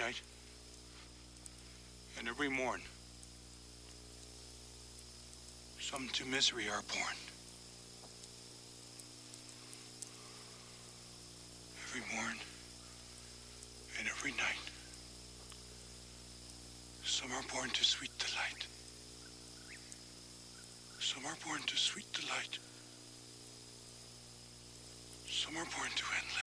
night and every morn, some to misery are born. Every morn and every night, some are born to sweet delight. Some are born to sweet delight. Some are born to endless